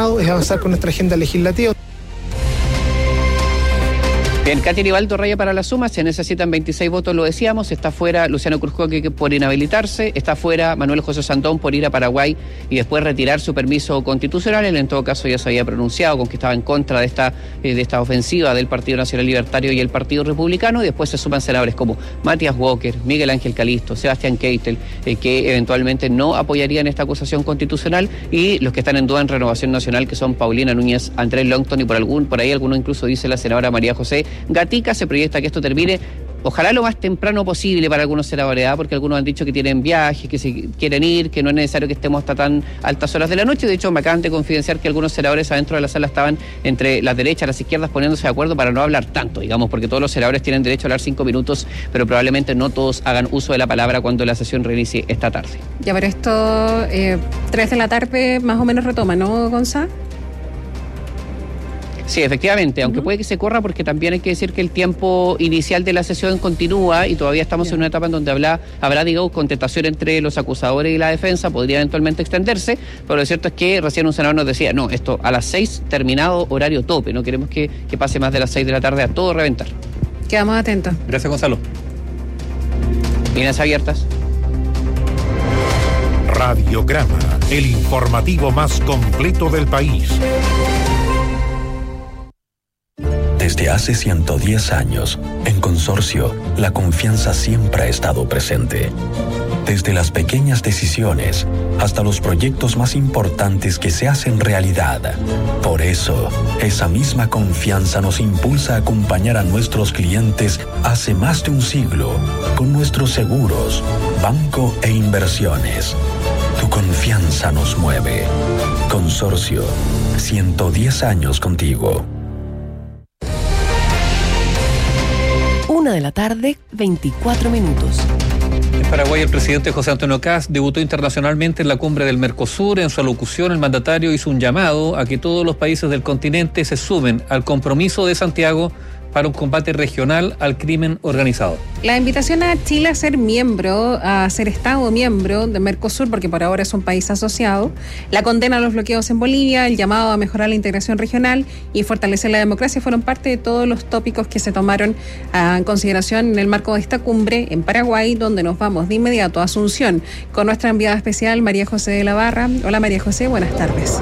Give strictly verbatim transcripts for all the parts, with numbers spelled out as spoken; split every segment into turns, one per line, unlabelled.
Senado es avanzar con nuestra agenda legislativa.
Bien, Katy Nivaldo raya para la suma, se necesitan veintiséis votos, lo decíamos, está fuera Luciano Cruzcoque por inhabilitarse, está fuera Manuel José Sandón por ir a Paraguay y después retirar su permiso constitucional. Él en todo caso ya se había pronunciado con que estaba en contra de esta, eh, de esta ofensiva del Partido Nacional Libertario y el Partido Republicano, y después se suman senadores como Matías Walker, Miguel Ángel Calisto, Sebastián Keitel, eh, que eventualmente no apoyarían esta acusación constitucional, y los que están en duda en Renovación Nacional, que son Paulina Núñez, Andrés Longton y por algún por ahí alguno incluso dice la senadora María José Gatica. Se proyecta que esto termine, ojalá lo más temprano posible para algunos senadores, ¿eh? Porque algunos han dicho que tienen viajes, que se quieren ir, que no es necesario que estemos hasta tan altas horas de la noche. De hecho, me acaban de confidenciar que algunos senadores adentro de la sala estaban entre las derechas y las izquierdas poniéndose de acuerdo para no hablar tanto, digamos, porque todos los senadores tienen derecho a hablar cinco minutos, pero probablemente no todos hagan uso de la palabra cuando la sesión reinicie esta tarde.
Ya, pero esto, eh, tres de la tarde más o menos retoma, ¿no, Gonzalo?
Sí, efectivamente, aunque uh-huh. puede que se corra, porque también hay que decir que el tiempo inicial de la sesión continúa y todavía estamos yeah. en una etapa en donde habrá, habrá, digamos, contestación entre los acusadores y la defensa, podría eventualmente extenderse, pero lo cierto es que recién un senador nos decía, no, esto a las seis terminado horario tope, no queremos que, que pase más de las seis de la tarde a todo reventar.
Quedamos atentos.
Gracias, Gonzalo.
Líneas abiertas.
Radiograma, el informativo más completo del país.
Desde hace ciento diez años, en Consorcio, la confianza siempre ha estado presente. Desde las pequeñas decisiones hasta los proyectos más importantes que se hacen realidad. Por eso, esa misma confianza nos impulsa a acompañar a nuestros clientes hace más de un siglo con nuestros seguros, banco e inversiones. Tu confianza nos mueve. Consorcio, ciento diez años contigo.
Una de la tarde, veinticuatro minutos.
En Paraguay, el presidente José Antonio Kast debutó internacionalmente en la cumbre del Mercosur. En su alocución, el mandatario hizo un llamado a que todos los países del continente se sumen al compromiso de Santiago para un combate regional al crimen organizado.
La invitación a Chile a ser miembro, a ser Estado miembro de Mercosur, porque por ahora es un país asociado, la condena a los bloqueos en Bolivia, el llamado a mejorar la integración regional y fortalecer la democracia fueron parte de todos los tópicos que se tomaron en consideración en el marco de esta cumbre en Paraguay, donde nos vamos de inmediato a Asunción con nuestra enviada especial María José de la Barra. Hola María José, buenas tardes.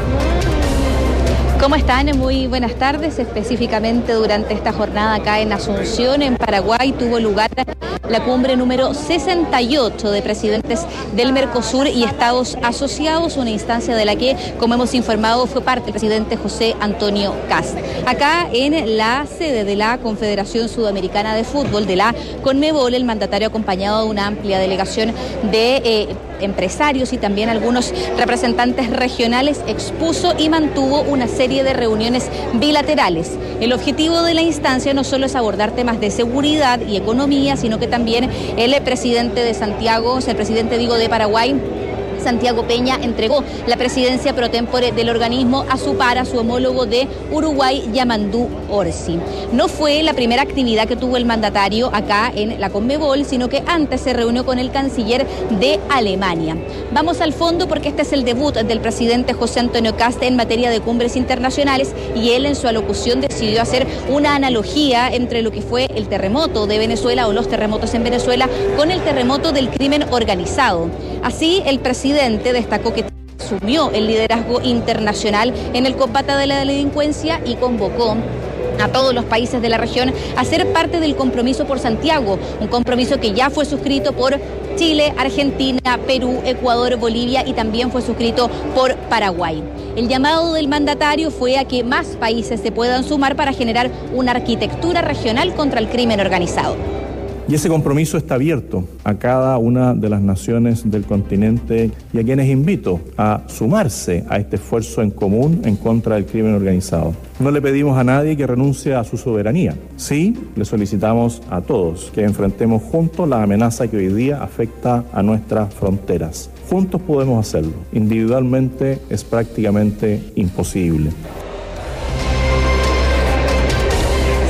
¿Cómo están? Muy buenas tardes. Específicamente durante esta jornada acá en Asunción, en Paraguay, tuvo lugar la cumbre número sesenta y ocho de presidentes del Mercosur y estados asociados, una instancia de la que, como hemos informado, fue parte el presidente José Antonio Kast. Acá en la sede de la Confederación Sudamericana de Fútbol, de la CONMEBOL, el mandatario, acompañado de una amplia delegación de eh, empresarios y también algunos representantes regionales, expuso y mantuvo una serie de reuniones bilaterales. El objetivo de la instancia no solo es abordar temas de seguridad y economía, sino que también el presidente de Santiago, el presidente digo de Paraguay, Santiago Peña, entregó la presidencia pro tempore del organismo a su par, a su homólogo de Uruguay, Yamandú Orsi. No fue la primera actividad que tuvo el mandatario acá en la CONMEBOL, sino que antes se reunió con el canciller de Alemania. Vamos al fondo porque este es el debut del presidente José Antonio Kast en materia de cumbres internacionales, y él en su alocución decidió hacer una analogía entre lo que fue el terremoto de Venezuela o los terremotos en Venezuela con el terremoto del crimen organizado. Así, el presidente destacó que asumió el liderazgo internacional en el combate de la delincuencia y convocó a todos los países de la región a ser parte del compromiso por Santiago, un compromiso que ya fue suscrito por Chile, Argentina, Perú, Ecuador, Bolivia y también fue suscrito por Paraguay. El llamado del mandatario fue a que más países se puedan sumar para generar una arquitectura regional contra el crimen organizado.
Y ese compromiso está abierto a cada una de las naciones del continente y a quienes invito a sumarse a este esfuerzo en común en contra del crimen organizado. No le pedimos a nadie que renuncie a su soberanía. Sí, le solicitamos a todos que enfrentemos juntos la amenaza que hoy día afecta a nuestras fronteras. Juntos podemos hacerlo. Individualmente es prácticamente imposible.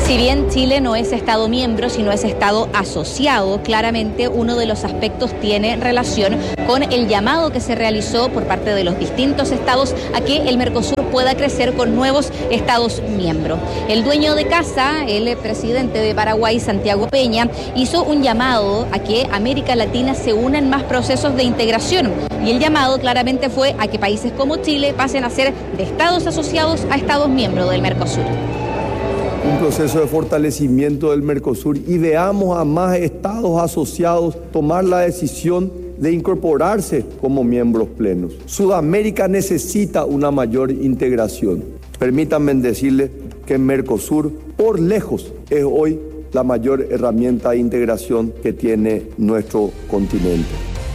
Si bien Chile no es Estado miembro, sino es Estado asociado, claramente uno de los aspectos tiene relación con el llamado que se realizó por parte de los distintos estados a que el Mercosur pueda crecer con nuevos Estados miembros. El dueño de casa, el presidente de Paraguay, Santiago Peña, hizo un llamado a que América Latina se una en más procesos de integración. Y el llamado claramente fue a que países como Chile pasen a ser de estados asociados a estados miembros del Mercosur.
Un proceso de fortalecimiento del Mercosur y veamos a más estados asociados tomar la decisión de incorporarse como miembros plenos. Sudamérica necesita una mayor integración. Permítanme decirles que Mercosur, por lejos, es hoy la mayor herramienta de integración que tiene nuestro continente.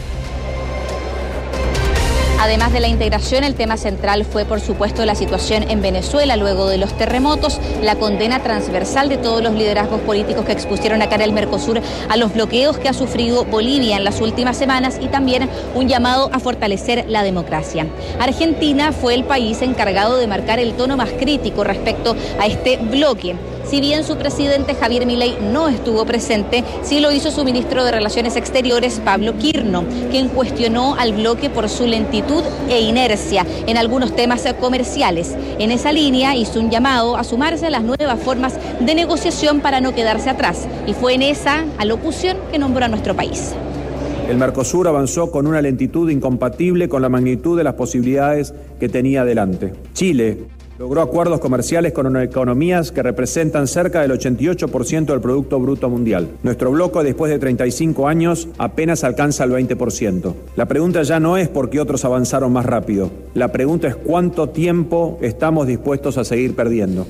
Además de la integración, el tema central fue, por supuesto, la situación en Venezuela luego de los terremotos, la condena transversal de todos los liderazgos políticos que expusieron acá en el Mercosur a los bloqueos que ha sufrido Bolivia en las últimas semanas y también un llamado a fortalecer la democracia. Argentina fue el país encargado de marcar el tono más crítico respecto a este bloque. Si bien su presidente Javier Milei no estuvo presente, sí lo hizo su ministro de Relaciones Exteriores, Pablo Quirno, quien cuestionó al bloque por su lentitud e inercia en algunos temas comerciales. En esa línea hizo un llamado a sumarse a las nuevas formas de negociación para no quedarse atrás. Y fue en esa alocución que nombró a nuestro país.
El Mercosur avanzó con una lentitud incompatible con la magnitud de las posibilidades que tenía adelante. Chile logró acuerdos comerciales con economías que representan cerca del ochenta y ocho por ciento del Producto Bruto Mundial. Nuestro bloque, después de treinta y cinco años, apenas alcanza el veinte por ciento. La pregunta ya no es por qué otros avanzaron más rápido. La pregunta es cuánto tiempo estamos dispuestos a seguir perdiendo.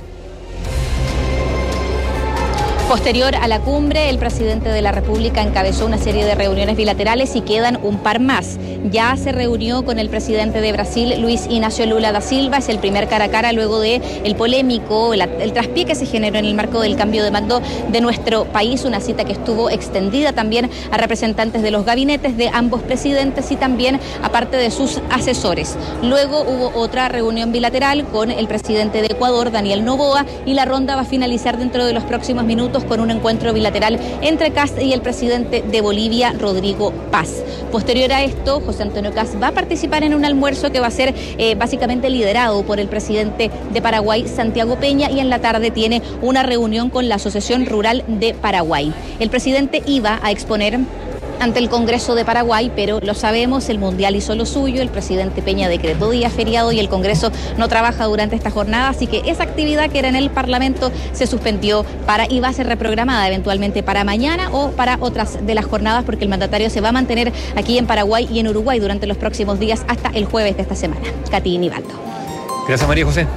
Posterior a la cumbre, el presidente de la República encabezó una serie de reuniones bilaterales y quedan un par más. Ya se reunió con el presidente de Brasil, Luis Ignacio Lula da Silva, es el primer cara a cara luego de el polémico, el, el traspié que se generó en el marco del cambio de mando de nuestro país, una cita que estuvo extendida también a representantes de los gabinetes de ambos presidentes y también a parte de sus asesores. Luego hubo otra reunión bilateral con el presidente de Ecuador, Daniel Noboa, y la ronda va a finalizar dentro de los próximos minutos con un encuentro bilateral entre Kast y el presidente de Bolivia, Rodrigo Paz. Posterior a esto, José Antonio Kast va a participar en un almuerzo que va a ser eh, básicamente liderado por el presidente de Paraguay, Santiago Peña, y en la tarde tiene una reunión con la Asociación Rural de Paraguay. El presidente iba a exponer ante el Congreso de Paraguay, pero lo sabemos, el Mundial hizo lo suyo, el presidente Peña decretó día feriado y el Congreso no trabaja durante esta jornada, así que esa actividad que era en el Parlamento se suspendió para y va a ser reprogramada eventualmente para mañana o para otras de las jornadas, porque el mandatario se va a mantener aquí en Paraguay y en Uruguay durante los próximos días hasta el jueves de esta semana. Katy Nivaldo.
Gracias, María José.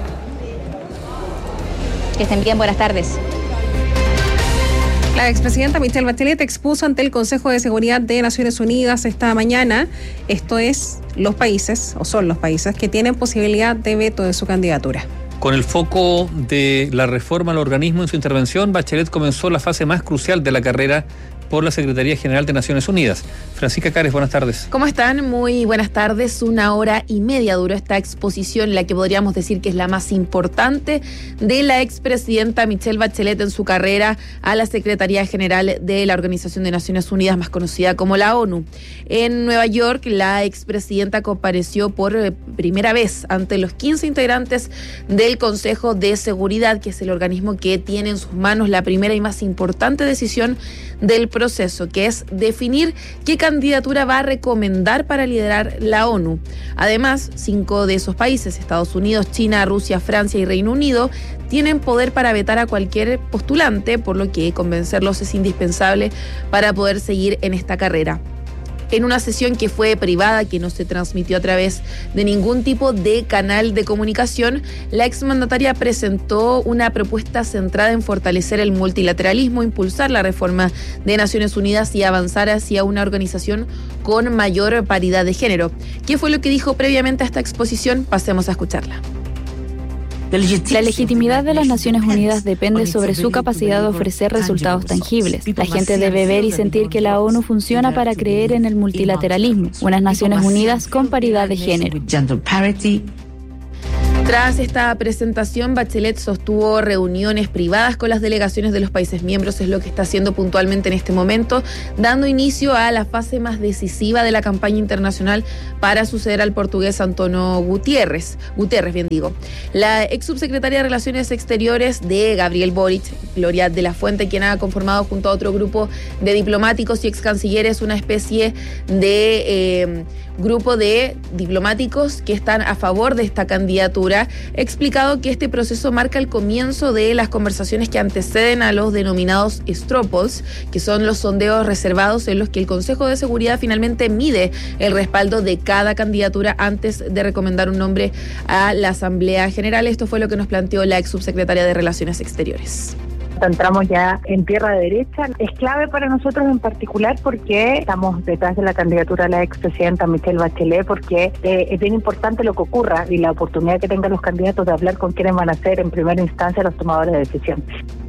Que estén bien, buenas tardes.
La expresidenta Michelle Bachelet expuso ante el Consejo de Seguridad de Naciones Unidas esta mañana, esto es, los países, o son los países, que tienen posibilidad de veto de su candidatura.
Con el foco de la reforma al organismo en su intervención, Bachelet comenzó la fase más crucial de la carrera por la Secretaría General de Naciones Unidas. Francisca Cares, buenas tardes.
¿Cómo están? Muy buenas tardes. Una hora y media duró esta exposición, la que podríamos decir que es la más importante de la expresidenta Michelle Bachelet en su carrera a la Secretaría General de la Organización de Naciones Unidas, más conocida como la ONU. En Nueva York, la expresidenta compareció por primera vez ante los quince integrantes del Consejo de Seguridad, que es el organismo que tiene en sus manos la primera y más importante decisión del proceso, que es definir qué candidatura va a recomendar para liderar la ONU. Además, cinco de esos países, Estados Unidos, China, Rusia, Francia y Reino Unido, tienen poder para vetar a cualquier postulante, por lo que convencerlos es indispensable para poder seguir en esta carrera. En una sesión que fue privada, que no se transmitió a través de ningún tipo de canal de comunicación, la exmandataria presentó una propuesta centrada en fortalecer el multilateralismo, impulsar la reforma de Naciones Unidas y avanzar hacia una organización con mayor paridad de género. ¿Qué fue lo que dijo previamente a esta exposición? Pasemos a escucharla.
La legitimidad de las Naciones Unidas depende sobre su capacidad de ofrecer resultados tangibles. La gente debe ver y sentir que la ONU funciona para creer en el multilateralismo, unas Naciones Unidas con paridad de género.
Tras esta presentación, Bachelet sostuvo reuniones privadas con las delegaciones de los países miembros, es lo que está haciendo puntualmente en este momento, dando inicio a la fase más decisiva de la campaña internacional para suceder al portugués Antonio Gutiérrez, Gutiérrez, bien digo. La ex subsecretaria de Relaciones Exteriores de Gabriel Boric, Gloria de la Fuente, quien ha conformado junto a otro grupo de diplomáticos y ex cancilleres una especie de eh, grupo de diplomáticos que están a favor de esta candidatura, ha explicado que este proceso marca el comienzo de las conversaciones que anteceden a los denominados straw polls, que son los sondeos reservados en los que el Consejo de Seguridad finalmente mide el respaldo de cada candidatura antes de recomendar un nombre a la Asamblea General. Esto fue lo que nos planteó la ex subsecretaria de Relaciones Exteriores.
Entramos ya en tierra derecha. Es clave para nosotros en particular porque estamos detrás de la candidatura de la expresidenta Michelle Bachelet, porque eh, es bien importante lo que ocurra y la oportunidad que tengan los candidatos de hablar con quienes van a ser en primera instancia los tomadores de decisión.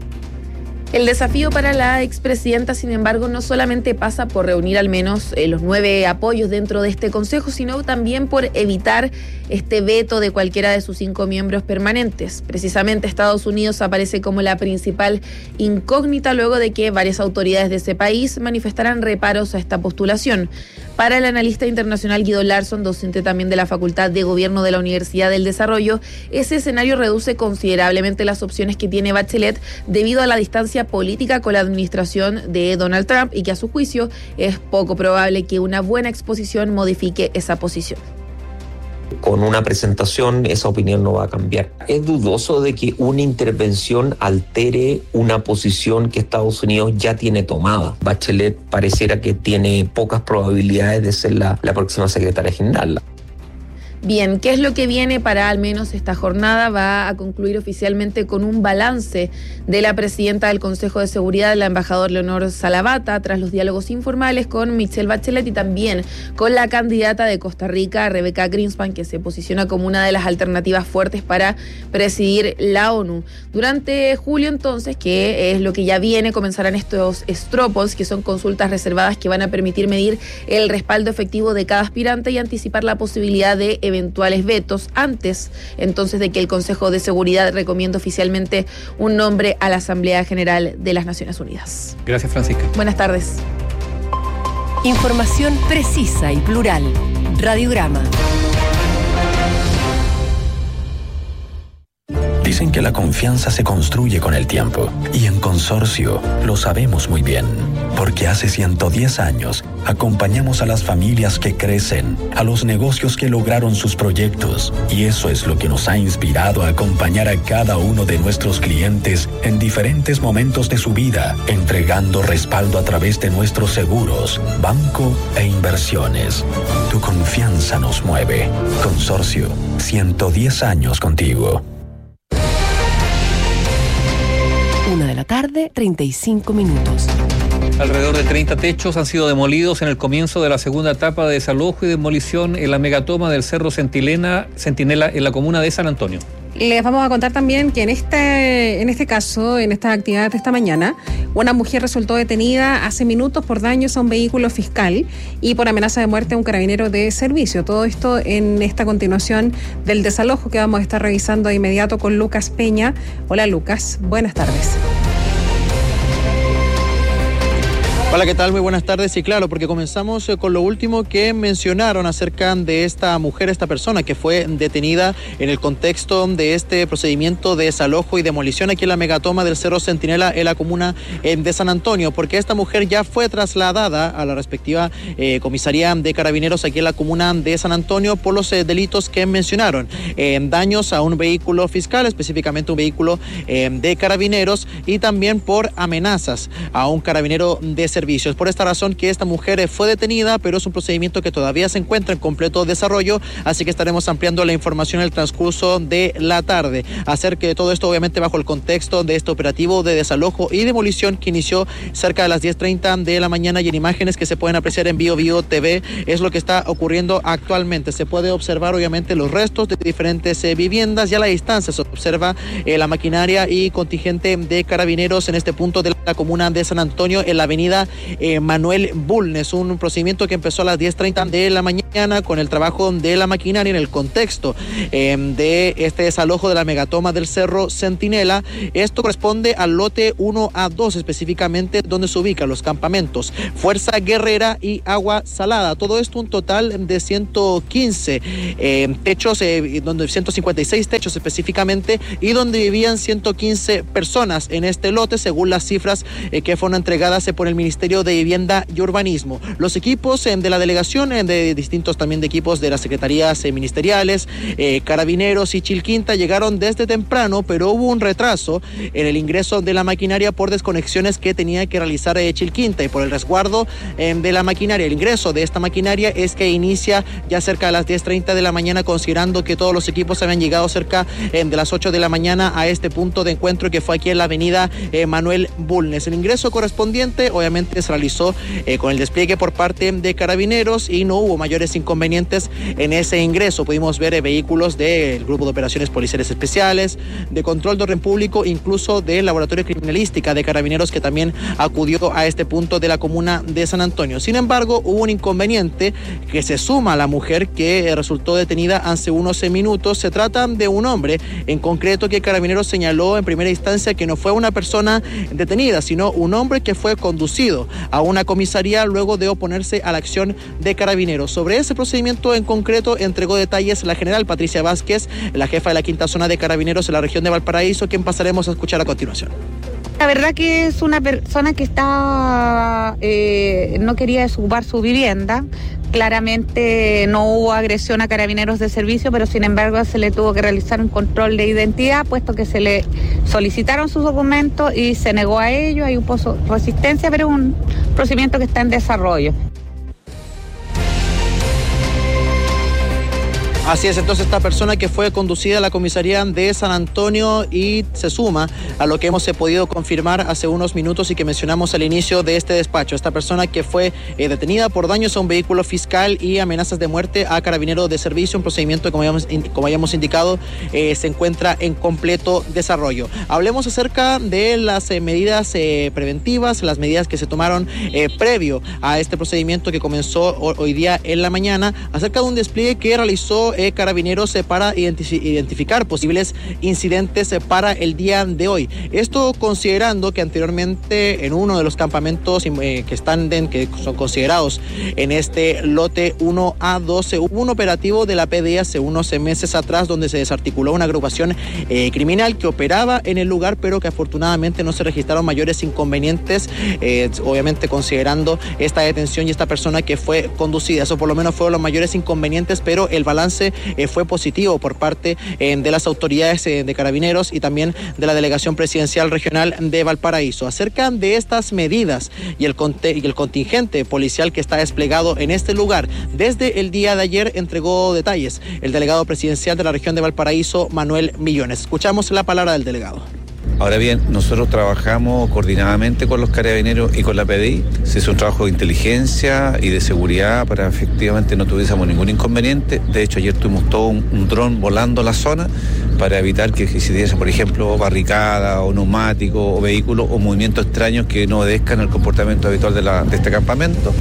El desafío para la expresidenta, sin embargo, no solamente pasa por reunir al menos eh, los nueve apoyos dentro de este consejo, sino también por evitar este veto de cualquiera de sus cinco miembros permanentes. Precisamente Estados Unidos aparece como la principal incógnita luego de que varias autoridades de ese país manifestaran reparos a esta postulación. Para el analista internacional Guido Larsson, docente también de la Facultad de Gobierno de la Universidad del Desarrollo, ese escenario reduce considerablemente las opciones que tiene Bachelet debido a la distancia política con la administración de Donald Trump y que a su juicio es poco probable que una buena exposición modifique esa posición.
Con una presentación esa opinión no va a cambiar. Es dudoso de que una intervención altere una posición que Estados Unidos ya tiene tomada. Bachelet pareciera que tiene pocas probabilidades de ser la, la próxima secretaria general.
Bien, ¿qué es lo que viene para al menos esta jornada? Va a concluir oficialmente con un balance de la presidenta del Consejo de Seguridad, la embajadora Leonor Salavata, tras los diálogos informales con Michelle Bachelet y también con la candidata de Costa Rica, Rebecca Greenspan, que se posiciona como una de las alternativas fuertes para presidir la ONU. Durante julio, entonces, que es lo que ya viene, comenzarán estos straw polls, que son consultas reservadas que van a permitir medir el respaldo efectivo de cada aspirante y anticipar la posibilidad de eventuales vetos antes entonces de que el Consejo de Seguridad recomiende oficialmente un nombre a la Asamblea General de las Naciones Unidas.
Gracias, Francisca.
Buenas tardes.
Información precisa y plural. Radiograma.
Dicen que la confianza se construye con el tiempo y en Consorcio lo sabemos muy bien, porque hace ciento diez años acompañamos a las familias que crecen, a los negocios que lograron sus proyectos y eso es lo que nos ha inspirado a acompañar a cada uno de nuestros clientes en diferentes momentos de su vida, entregando respaldo a través de nuestros seguros, banco e inversiones. Tu confianza nos mueve. Consorcio, ciento diez años contigo.
Una de la tarde, treinta y cinco minutos.
Alrededor de treinta techos han sido demolidos en el comienzo de la segunda etapa de desalojo y demolición en la megatoma del Cerro Centinela, Centinela en la comuna de San Antonio.
Les vamos a contar también que en este, en este caso, en esta actividad de esta mañana, una mujer resultó detenida hace minutos por daños a un vehículo fiscal y por amenaza de muerte a un carabinero de servicio. Todo esto en esta continuación del desalojo que vamos a estar revisando de inmediato con Lucas Peña. Hola Lucas, buenas tardes.
Hola, ¿qué tal? Muy buenas tardes. Y claro, porque comenzamos con lo último que mencionaron acerca de esta mujer, esta persona que fue detenida en el contexto de este procedimiento de desalojo y demolición aquí en la megatoma del Cerro Centinela en la comuna de San Antonio, porque esta mujer ya fue trasladada a la respectiva eh, comisaría de carabineros aquí en la comuna de San Antonio por los eh, delitos que mencionaron, eh, daños a un vehículo fiscal, específicamente un vehículo eh, de carabineros, y también por amenazas a un carabinero de servicio. Servicios. Por esta razón que esta mujer fue detenida, pero es un procedimiento que todavía se encuentra en completo desarrollo, así que estaremos ampliando la información en el transcurso de la tarde. Acerca de todo esto, obviamente bajo el contexto de este operativo de desalojo y demolición que inició cerca de las diez treinta de la mañana, y en imágenes que se pueden apreciar en Bio Bio T V es lo que está ocurriendo actualmente. Se puede observar obviamente los restos de diferentes eh, viviendas y a la distancia se observa eh, la maquinaria y contingente de carabineros en este punto de la la comuna de San Antonio en la avenida eh, Manuel Bulnes, un procedimiento que empezó a las diez treinta de la mañana con el trabajo de la maquinaria en el contexto eh, de este desalojo de la megatoma del Cerro Centinela. Esto corresponde al lote uno A dos, específicamente donde se ubican los campamentos Fuerza Guerrera y Agua Salada. Todo esto un total de ciento quince eh, techos, eh, donde ciento cincuenta y seis techos específicamente, y donde vivían ciento quince personas en este lote, según las cifras eh, que fueron entregadas eh, por el Ministerio de Vivienda y Urbanismo. Los equipos eh, de la delegación, eh, de distintos también de equipos de las secretarías eh, ministeriales, eh, Carabineros y Chilquinta llegaron desde temprano, pero hubo un retraso en el ingreso de la maquinaria por desconexiones que tenía que realizar eh, Chilquinta, y por el resguardo eh, de la maquinaria. El ingreso de esta maquinaria es que inicia ya cerca de las diez treinta de la mañana, considerando que todos los equipos habían llegado cerca eh, de las ocho de la mañana a este punto de encuentro que fue aquí en la avenida eh, Manuel Bulnes. El ingreso correspondiente obviamente se realizó eh, con el despliegue por parte de Carabineros y no hubo mayores inconvenientes en ese ingreso. Pudimos ver eh, vehículos del Grupo de Operaciones Policiales Especiales, de Control de Orden Público, incluso del Laboratorio de Criminalística de Carabineros, que también acudió a este punto de la comuna de San Antonio. Sin embargo, hubo un inconveniente que se suma a la mujer que eh, resultó detenida hace unos minutos. Se trata de un hombre en concreto que Carabineros señaló en primera instancia que no fue una persona detenida, sino un hombre que fue conducido a una comisaría luego de oponerse a la acción de Carabineros. Sobre ese procedimiento en concreto entregó detalles la general Patricia Vázquez, la jefa de la quinta zona de Carabineros en la región de Valparaíso, quien pasaremos a escuchar a continuación.
La verdad que es una persona que está eh, no quería desocupar su vivienda. Claramente no hubo agresión a Carabineros de servicio, pero sin embargo se le tuvo que realizar un control de identidad, puesto que se le solicitaron sus documentos y se negó a ello. Hay un pozo de resistencia, pero es un procedimiento que está en desarrollo.
Así es, entonces esta persona que fue conducida a la comisaría de San Antonio y se suma a lo que hemos eh, podido confirmar hace unos minutos y que mencionamos al inicio de este despacho. Esta persona que fue eh, detenida por daños a un vehículo fiscal y amenazas de muerte a Carabineros de servicio, un procedimiento que como habíamos, como habíamos indicado eh, se encuentra en completo desarrollo. Hablemos acerca de las eh, medidas eh, preventivas, las medidas que se tomaron eh, previo a este procedimiento que comenzó hoy día en la mañana, acerca de un despliegue que realizó Eh, Carabineros eh, para identif- identificar posibles incidentes eh, para el día de hoy. Esto considerando que anteriormente en uno de los campamentos eh, que están de, que son considerados en este lote uno A doce hubo un operativo de la P D I hace unos meses atrás donde se desarticuló una agrupación eh, criminal que operaba en el lugar, pero que afortunadamente no se registraron mayores inconvenientes, eh, obviamente considerando esta detención y esta persona que fue conducida. Eso por lo menos fueron los mayores inconvenientes, pero el balance Eh, fue positivo por parte eh, de las autoridades eh, de Carabineros y también de la Delegación Presidencial Regional de Valparaíso. Acerca de estas medidas y el, conte- y el contingente policial que está desplegado en este lugar desde el día de ayer, entregó detalles el delegado presidencial de la región de Valparaíso, Manuel Millones. Escuchamos la palabra del delegado.
Ahora bien, nosotros trabajamos coordinadamente con los Carabineros y con la P D I. Se hizo un trabajo de inteligencia y de seguridad para efectivamente no tuviésemos ningún inconveniente. De hecho, ayer tuvimos todo un, un dron volando la zona para evitar que existiese, por ejemplo, barricada o neumáticos o vehículos o movimientos extraños que no obedezcan el comportamiento habitual de, la, de este campamento.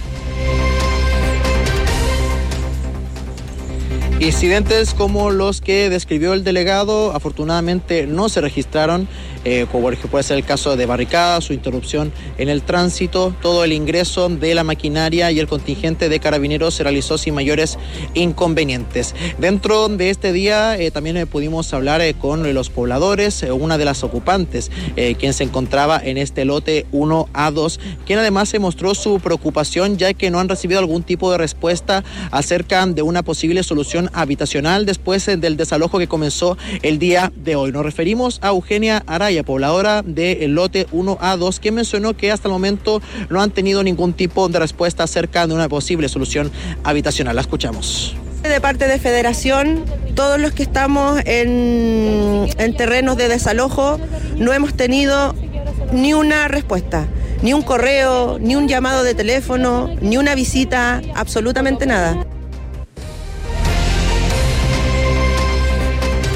Incidentes como los que describió el delegado afortunadamente no se registraron, eh, como puede ser el caso de barricadas o interrupción en el tránsito. Todo el ingreso de la maquinaria y el contingente de Carabineros se realizó sin mayores inconvenientes. Dentro de este día eh, también eh, pudimos hablar eh, con los pobladores, eh, una de las ocupantes, eh, quien se encontraba en este lote uno A dos, quien además se mostró su preocupación ya que no han recibido algún tipo de respuesta acerca de una posible solución habitacional después del desalojo que comenzó el día de hoy. Nos referimos a Eugenia Araya, pobladora del lote uno A dos, que mencionó que hasta el momento no han tenido ningún tipo de respuesta acerca de una posible solución habitacional. La escuchamos.
De parte de Federación, todos los que estamos en, en terrenos de desalojo no hemos tenido ni una respuesta, ni un correo, ni un llamado de teléfono, ni una visita, absolutamente nada.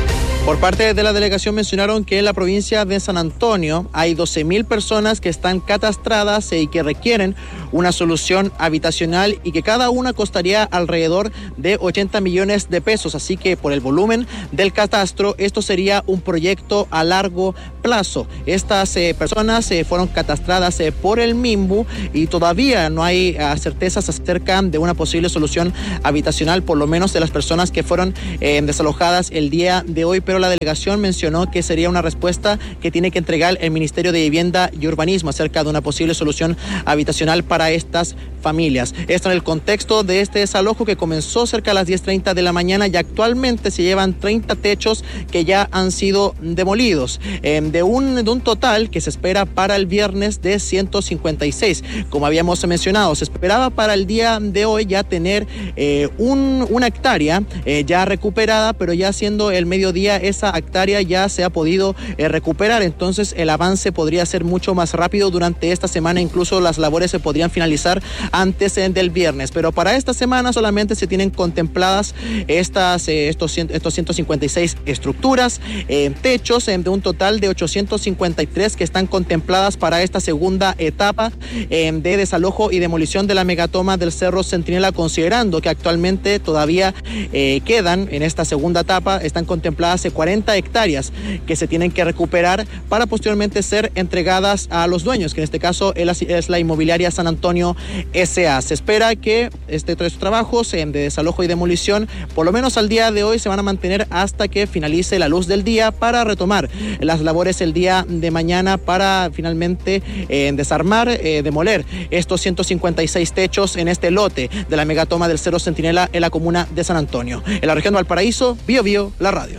Por parte de la delegación mencionaron que en la provincia de San Antonio hay doce mil personas que están catastradas y que requieren una solución habitacional y que cada una costaría alrededor de ochenta millones de pesos. Así que por el volumen del catastro, esto sería un proyecto a largo plazo. Estas eh, personas eh, fueron catastradas eh, por el MIMBU y todavía no hay eh, certezas acerca de una posible solución habitacional, por lo menos de las personas que fueron eh, desalojadas el día de hoy. Pero la delegación mencionó que sería una respuesta que tiene que entregar el Ministerio de Vivienda y Urbanismo acerca de una posible solución habitacional para estas familias. Esto en el contexto de este desalojo que comenzó cerca de las diez treinta de la mañana y actualmente se llevan treinta techos que ya han sido demolidos, eh, de, un, de un total que se espera para el viernes de ciento cincuenta y seis. Como habíamos mencionado, se esperaba para el día de hoy ya tener eh, un, una hectárea eh, ya recuperada, pero ya siendo el mediodía esa hectárea ya se ha podido eh, recuperar, entonces el avance podría ser mucho más rápido durante esta semana, incluso las labores se podrían finalizar antes eh, del viernes, pero para esta semana solamente se tienen contempladas estas, eh, estos, estos ciento cincuenta y seis estructuras, eh, techos eh, de un total de ochocientos cincuenta y tres que están contempladas para esta segunda etapa eh, de desalojo y demolición de la megatoma del Cerro Centinela, considerando que actualmente todavía eh, quedan en esta segunda etapa, están contempladas cuarenta hectáreas que se tienen que recuperar para posteriormente ser entregadas a los dueños, que en este caso es la inmobiliaria San Antonio S A. Se espera que este, estos trabajos de desalojo y demolición, por lo menos al día de hoy, se van a mantener hasta que finalice la luz del día para retomar las labores el día de mañana para finalmente eh, desarmar, eh, demoler estos ciento cincuenta y seis techos en este lote de la megatoma del Cerro Centinela en la comuna de San Antonio. En la región de Valparaíso, Bio Bio, la radio.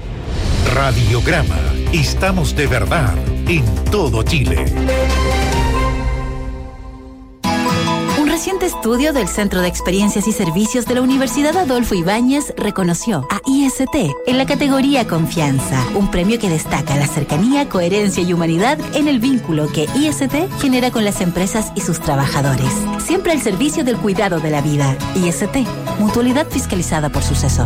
Radiograma. Estamos de verdad en todo Chile.
Un reciente estudio del Centro de Experiencias y Servicios de la Universidad Adolfo Ibáñez reconoció a I S T en la categoría Confianza, un premio que destaca la cercanía, coherencia y humanidad en el vínculo que I S T genera con las empresas y sus trabajadores. Siempre al servicio del cuidado de la vida. I S T, mutualidad fiscalizada por Suceso.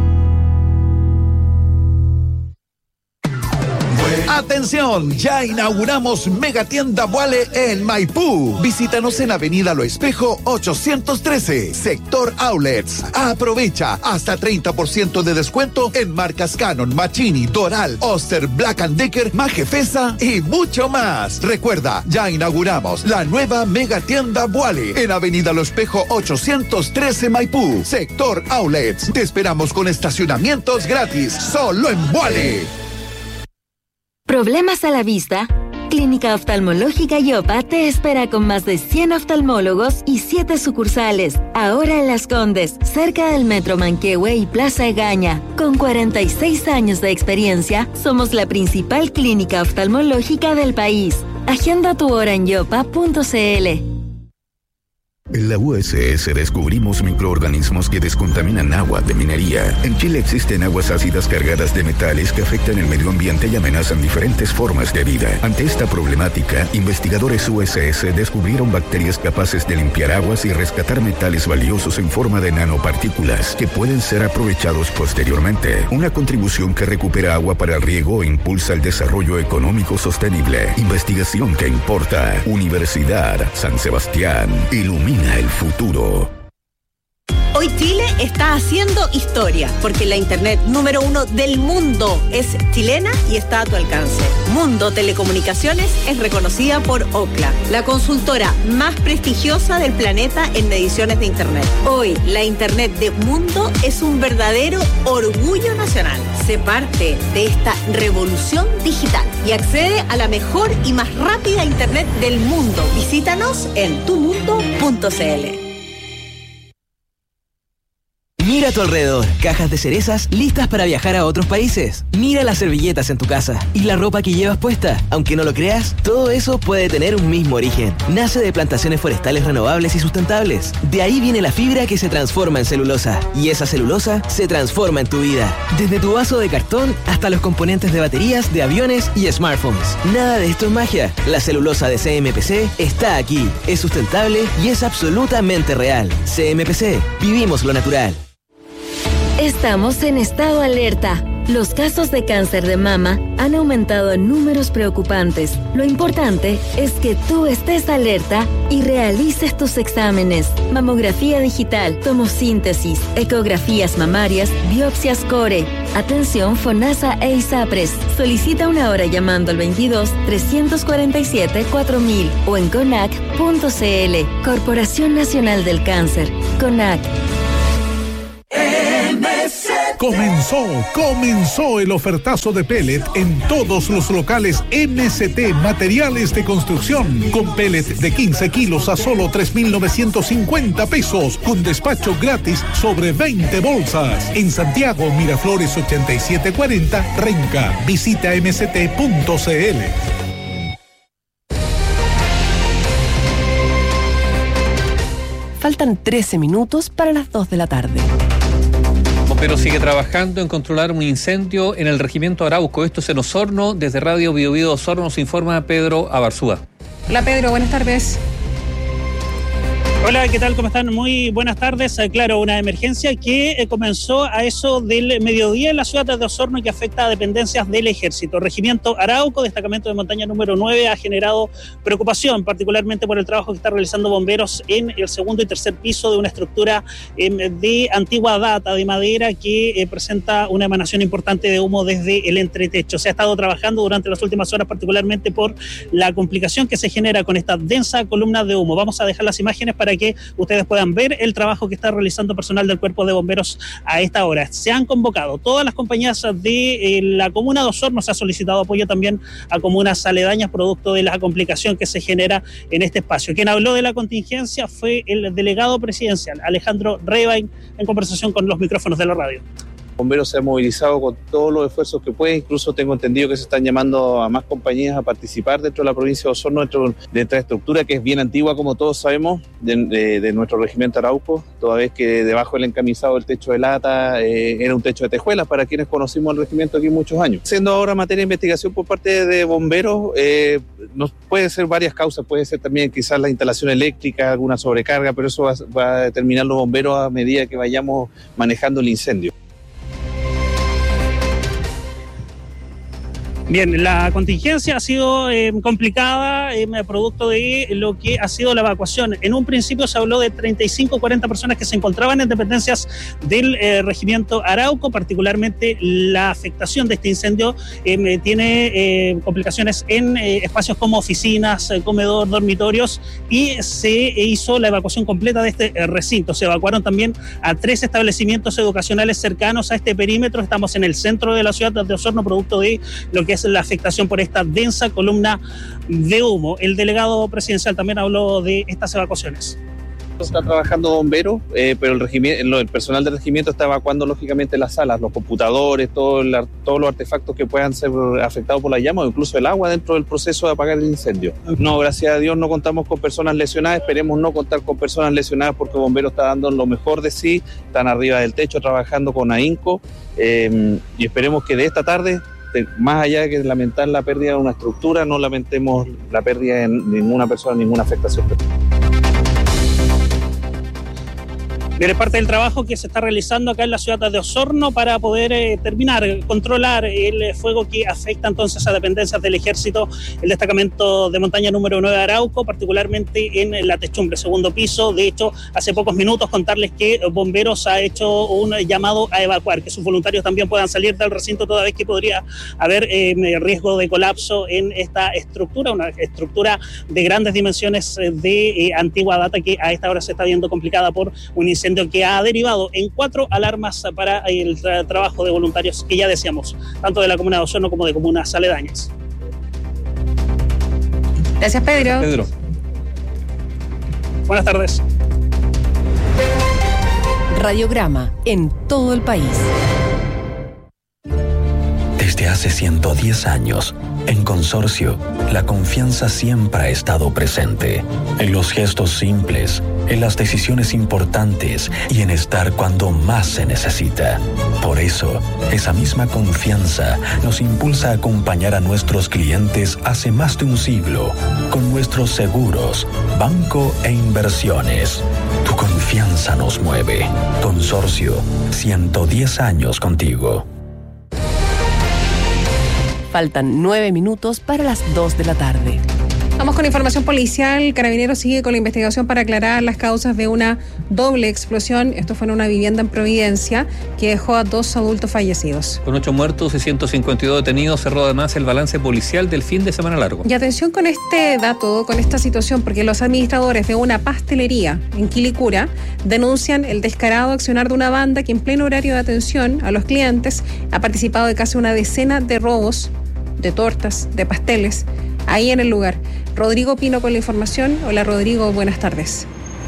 ¡Atención! Ya inauguramos Megatienda Vuale en Maipú. Visítanos en Avenida Lo Espejo ochocientos trece, Sector Outlets. Aprovecha hasta treinta por ciento de descuento en marcas Canon, Machini, Doral, Oster, Black and Decker, Majefesa y mucho más. Recuerda, ya inauguramos la nueva Megatienda Vuale en Avenida Lo Espejo ochocientos trece, Maipú, Sector Outlets. Te esperamos con estacionamientos gratis, solo en Vuale.
¿Problemas a la vista? Clínica Oftalmológica Yopa te espera con más de cien oftalmólogos y siete sucursales. Ahora en Las Condes, cerca del Metro Manquehue y Plaza Egaña. Con cuarenta y seis años de experiencia, somos la principal clínica oftalmológica del país. Agenda tu hora en yopa punto c l.
En la U S S descubrimos microorganismos que descontaminan agua de minería. En Chile existen aguas ácidas cargadas de metales que afectan el medio ambiente y amenazan diferentes formas de vida. Ante esta problemática, investigadores U S S descubrieron bacterias capaces de limpiar aguas y rescatar metales valiosos en forma de nanopartículas que pueden ser aprovechados posteriormente. Una contribución que recupera agua para el riego e impulsa el desarrollo económico sostenible. Investigación que importa. Universidad San Sebastián. Ilumina el futuro.
Hoy Chile está haciendo historia, porque la internet número uno del mundo es chilena y está a tu alcance. Mundo Telecomunicaciones es reconocida por Ookla, la consultora más prestigiosa del planeta en mediciones de internet. Hoy, la internet de Mundo es un verdadero orgullo nacional. Sé parte de esta revolución digital y accede a la mejor y más rápida internet del mundo. Visítanos en tu mundo punto c l.
Mira a tu alrededor, cajas de cerezas listas para viajar a otros países. Mira las servilletas en tu casa y la ropa que llevas puesta. Aunque no lo creas, todo eso puede tener un mismo origen. Nace de plantaciones forestales renovables y sustentables. De ahí viene la fibra que se transforma en celulosa. Y esa celulosa se transforma en tu vida. Desde tu vaso de cartón hasta los componentes de baterías, de aviones y smartphones. Nada de esto es magia. La celulosa de C M P C está aquí. Es sustentable y es absolutamente real. C M P C. Vivimos lo natural.
Estamos en estado alerta. Los casos de cáncer de mama han aumentado en números preocupantes. Lo importante es que tú estés alerta y realices tus exámenes. Mamografía digital, tomosíntesis, ecografías mamarias, biopsias core. Atención FONASA e ISAPRES. Solicita una hora llamando al veintidós, trescientos cuarenta y siete, cuatro mil o en conac punto cl. Corporación Nacional del Cáncer. CONAC.
Comenzó, comenzó el ofertazo de pellet en todos los locales M S T Materiales de Construcción, con pellet de quince kilos a solo tres mil novecientos cincuenta pesos, con despacho gratis sobre veinte bolsas. En Santiago, Miraflores ochenta y siete cuarenta, Renca. Visita m s t punto c l.
Faltan trece minutos para las dos de la tarde.
Pero sigue trabajando en controlar un incendio en el regimiento Arauco. Esto es en Osorno. Desde Radio Bio Bio Osorno nos informa Pedro Abarzúa.
Hola Pedro, buenas tardes.
Hola, ¿qué tal? ¿Cómo están? Muy buenas tardes. Eh, claro, una emergencia que eh, comenzó a eso del mediodía en la ciudad de Osorno y que afecta a dependencias del Ejército. Regimiento Arauco, destacamento de montaña número nueve, ha generado preocupación, particularmente por el trabajo que están realizando bomberos en el segundo y tercer piso de una estructura eh, de antigua data, de madera, que eh, presenta una emanación importante de humo desde el entretecho. Se ha estado trabajando durante las últimas horas, particularmente por la complicación que se genera con esta densa columna de humo. Vamos a dejar las imágenes para que ustedes puedan ver el trabajo que está realizando personal del Cuerpo de Bomberos a esta hora. Se han convocado todas las compañías de eh, la comuna de Osorno, se ha solicitado apoyo también a comunas aledañas producto de la complicación que se genera en este espacio. Quien habló de la contingencia fue el delegado presidencial, Alejandro Rebain, en conversación con los micrófonos de la radio.
Bomberos se ha movilizado con todos los esfuerzos que puede, incluso tengo entendido que se están llamando a más compañías a participar dentro de la provincia de Osorno, dentro de esta estructura que es bien antigua, como todos sabemos, de, de, de nuestro regimiento Arauco, toda vez que debajo del encamisado del techo de lata eh, era un techo de tejuelas para quienes conocimos el regimiento aquí muchos años. Siendo ahora materia de investigación por parte de bomberos, eh, nos puede ser varias causas, puede ser también quizás la instalación eléctrica, alguna sobrecarga, pero eso va, va a determinar los bomberos a medida que vayamos manejando el incendio.
Bien, la contingencia ha sido eh, complicada, eh, producto de lo que ha sido la evacuación. En un principio se habló de treinta y cinco, cuarenta personas que se encontraban en dependencias del eh, regimiento Arauco, particularmente la afectación de este incendio eh, tiene eh, complicaciones en eh, espacios como oficinas, eh, comedor, dormitorios, y se hizo la evacuación completa de este eh, recinto. Se evacuaron también a tres establecimientos educacionales cercanos a este perímetro. Estamos en el centro de la ciudad de Osorno, producto de lo que es la afectación por esta densa columna de humo. El delegado presidencial también habló de estas evacuaciones.
Está trabajando bomberos, eh, pero el, regimiento, el personal del regimiento está evacuando lógicamente las salas, los computadores, todo el, todos los artefactos que puedan ser afectados por la llama o incluso el agua dentro del proceso de apagar el incendio. No, gracias a Dios no contamos con personas lesionadas, esperemos no contar con personas lesionadas porque Bomberos está dando lo mejor de sí, están arriba del techo trabajando con AINCO eh, y esperemos que de esta tarde, más allá de que lamentar la pérdida de una estructura, no lamentemos la pérdida de ninguna persona, ninguna afectación.
Bien, es parte del trabajo que se está realizando acá en la ciudad de Osorno para poder eh, terminar, controlar el fuego que afecta entonces a dependencias del Ejército, el destacamento de montaña número nueve de Arauco, particularmente en la techumbre, segundo piso. De hecho, hace pocos minutos contarles que Bomberos ha hecho un llamado a evacuar, que sus voluntarios también puedan salir del recinto toda vez que podría haber eh, riesgo de colapso en esta estructura, una estructura de grandes dimensiones de eh, antigua data que a esta hora se está viendo complicada por un incendio que ha derivado en cuatro alarmas para el tra- trabajo de voluntarios que ya decíamos, tanto de la comuna de Osorno como de comunas aledañas.
Gracias, Pedro.
Pedro.
Buenas tardes.
Radiograma en todo el país.
Desde hace ciento diez años, en Consorcio, la confianza siempre ha estado presente. En los gestos simples, en las decisiones importantes y en estar cuando más se necesita. Por eso, esa misma confianza nos impulsa a acompañar a nuestros clientes hace más de un siglo con nuestros seguros, banco e inversiones. Tu confianza nos mueve. Consorcio, ciento diez años contigo.
Faltan nueve minutos para las dos de la tarde.
Vamos con información policial. Carabineros sigue con la investigación para aclarar las causas de una doble explosión. Esto fue en una vivienda en Providencia que dejó a dos adultos fallecidos.
Con ocho muertos y ciento cincuenta y dos detenidos, cerró además el balance policial del fin de semana largo.
Y atención con este dato, con esta situación, porque los administradores de una pastelería en Quilicura denuncian el descarado accionar de una banda que en pleno horario de atención a los clientes ha participado de casi una decena de robos de tortas, de pasteles, ahí en el lugar. Rodrigo Pino con la información. Hola Rodrigo, buenas tardes.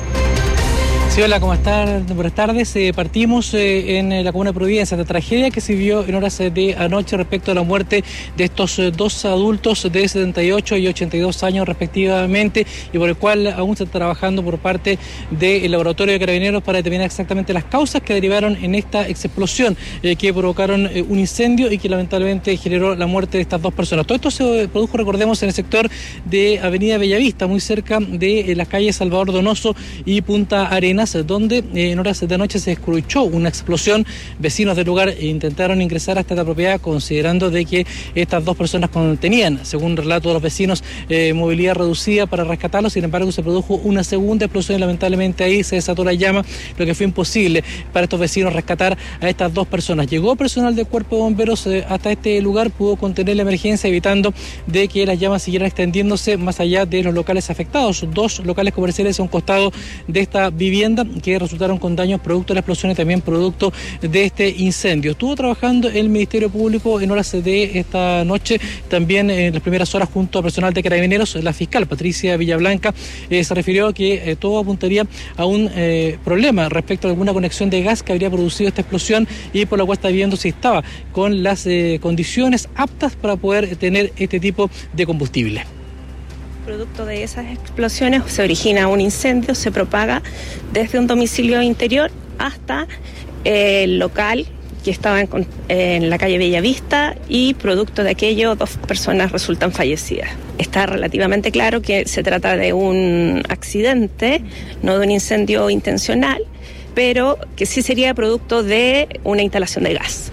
Sí, hola, ¿cómo están? Buenas tardes. Eh, partimos eh, en eh, la comuna de Providencia, la tragedia que se vio en horas eh, de anoche respecto a la muerte de estos eh, dos adultos de setenta y ocho y ochenta y dos años respectivamente, y por el cual aún se está trabajando por parte del Laboratorio de Carabineros para determinar exactamente las causas que derivaron en esta explosión eh, que provocaron eh, un incendio y que lamentablemente generó la muerte de estas dos personas. Todo esto se produjo, recordemos, en el sector de Avenida Bellavista, muy cerca de eh, las calles Salvador Donoso y Punta Arenas, donde eh, en horas de anoche se escuchó una explosión. Vecinos del lugar intentaron ingresar hasta la propiedad considerando de que estas dos personas tenían, según relato de los vecinos, eh, movilidad reducida para rescatarlos. Sin embargo, se produjo una segunda explosión y lamentablemente ahí se desató la llama, lo que fue imposible para estos vecinos rescatar a estas dos personas. Llegó personal del Cuerpo de Bomberos eh, hasta este lugar, pudo contener la emergencia evitando de que las llamas siguieran extendiéndose más allá de los locales afectados. Dos locales comerciales a un costado de esta vivienda que resultaron con daños producto de la explosión y también producto de este incendio. Estuvo trabajando el Ministerio Público en horas de esta noche, también en las primeras horas junto a personal de Carabineros. La fiscal Patricia Villablanca eh, se refirió a que eh, todo apuntaría a un eh, problema respecto a alguna conexión de gas que habría producido esta explosión y por la cual está viendo si estaba con las eh, condiciones aptas para poder tener este tipo de combustible.
Producto de esas explosiones se origina un incendio, se propaga desde un domicilio interior hasta el local que estaba en, en la calle Bellavista, y producto de aquello dos personas resultan fallecidas. Está relativamente claro que se trata de un accidente, no de un incendio intencional, pero que sí sería producto de una instalación de gas.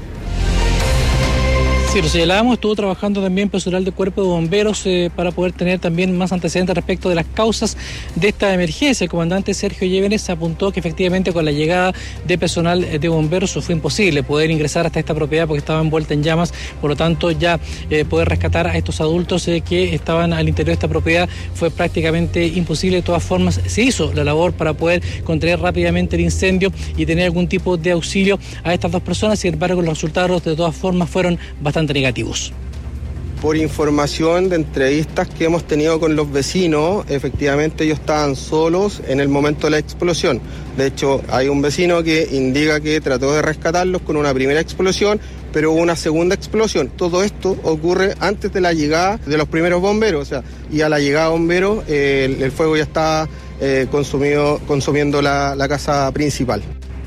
Sí, lo señalábamos, estuvo trabajando también personal del Cuerpo de Bomberos eh, para poder tener también más antecedentes respecto de las causas de esta emergencia. El comandante Sergio Llévenes apuntó que efectivamente con la llegada de personal de bomberos fue imposible poder ingresar hasta esta propiedad porque estaba envuelta en llamas, por lo tanto ya eh, poder rescatar a estos adultos eh, que estaban al interior de esta propiedad fue prácticamente imposible. De todas formas se hizo la labor para poder contener rápidamente el incendio y tener algún tipo de auxilio a estas dos personas. Sin embargo, los resultados de todas formas fueron bastante negativos.
Por información de entrevistas que hemos tenido con los vecinos, efectivamente ellos estaban solos en el momento de la explosión. De hecho, hay un vecino que indica que trató de rescatarlos con una primera explosión, pero hubo una segunda explosión. Todo esto ocurre antes de la llegada de los primeros bomberos, o sea, y a la llegada de bomberos eh, el, el fuego ya estaba eh, consumido, consumiendo la, la casa principal.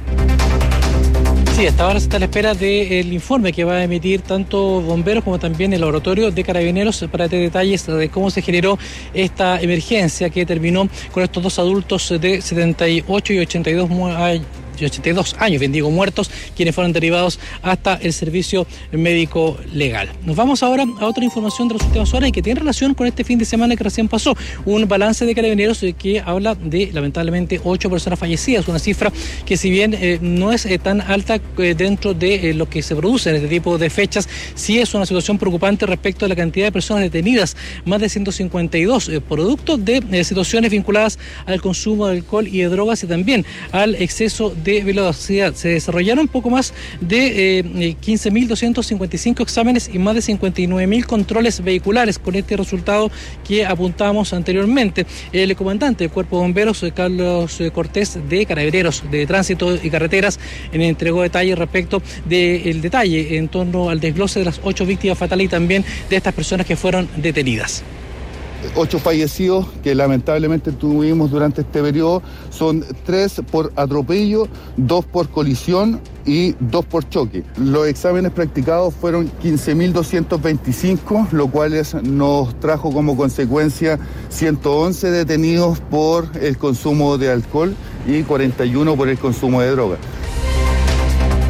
Sí, hasta ahora se está a la espera del informe que va a emitir tanto bomberos como también el laboratorio de Carabineros para tener detalles de cómo se generó esta emergencia que terminó con estos dos adultos de setenta y ocho y ochenta y dos ochenta y dos años, bien digo, muertos, quienes fueron derivados hasta el servicio médico legal. Nos vamos ahora a otra información de las últimas horas y que tiene relación con este fin de semana que recién pasó. Un balance de Carabineros que habla de, lamentablemente, ocho personas fallecidas, una cifra que si bien eh, no es eh, tan alta eh, dentro de eh, lo que se produce en este tipo de fechas, sí es una situación preocupante respecto a la cantidad de personas detenidas, más de ciento cincuenta y dos, eh, producto de eh, situaciones vinculadas al consumo de alcohol y de drogas y también al exceso de de velocidad. Se desarrollaron poco más de eh, quince mil doscientos cincuenta y cinco exámenes y más de cincuenta y nueve mil controles vehiculares, con este resultado que apuntábamos anteriormente. El comandante del Cuerpo de Bomberos, Carlos Cortés, de Carabineros de Tránsito y Carreteras, entregó detalles respecto del detalle en torno al desglose de las ocho víctimas fatales y también de estas personas que fueron detenidas.
Ocho fallecidos que lamentablemente tuvimos durante este periodo, son tres por atropello, dos por colisión y dos por choque. Los exámenes practicados fueron quince mil doscientos veinticinco, lo cual nos trajo como consecuencia ciento once detenidos por el consumo de alcohol y cuarenta y uno por el consumo de droga.